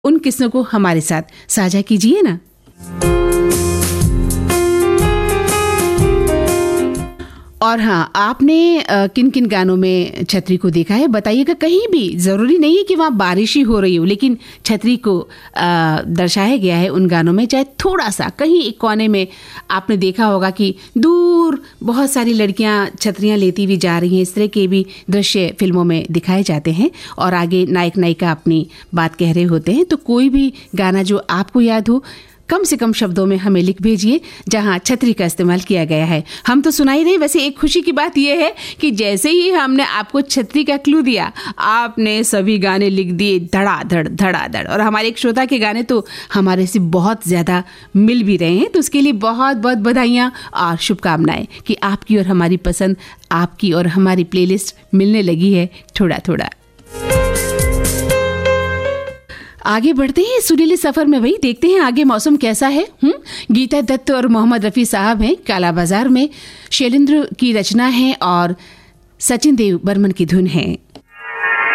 उन किस्सों को हमारे साथ साझा कीजिए ना। और हाँ, आपने किन किन गानों में छतरी को देखा है बताइएगा। कहीं भी ज़रूरी नहीं है कि वहाँ बारिश ही हो रही हो, लेकिन छतरी को दर्शाया गया है उन गानों में। चाहे थोड़ा सा कहीं एक कोने में आपने देखा होगा कि दूर बहुत सारी लड़कियाँ छतरियाँ लेती हुई जा रही हैं। इस तरह के भी दृश्य फिल्मों में दिखाए जाते हैं और आगे नायक नायिका अपनी बात कह रहे होते हैं। तो कोई भी गाना जो आपको याद हो, कम से कम शब्दों में हमें लिख भेजिए जहां छतरी का इस्तेमाल किया गया है। हम तो सुना ही रहे। वैसे एक खुशी की बात यह है कि जैसे ही हमने आपको छतरी का क्लू दिया, आपने सभी गाने लिख दिए धड़ाधड़ धड़ाधड़। और हमारे एक श्रोता के गाने तो हमारे से बहुत ज़्यादा मिल भी रहे हैं, तो उसके लिए बहुत बहुत बधाइयाँ और शुभकामनाएं कि आपकी और हमारी पसंद, आपकी और हमारी प्लेलिस्ट मिलने लगी है थोड़ा थोड़ा। आगे बढ़ते हैं सुरीले सफर में। भाई देखते हैं आगे मौसम कैसा है। गीता दत्त और मोहम्मद रफ़ी साहब हैं काला बाजार में। शैलेंद्र की रचना है और सचिन देव बर्मन की धुन है।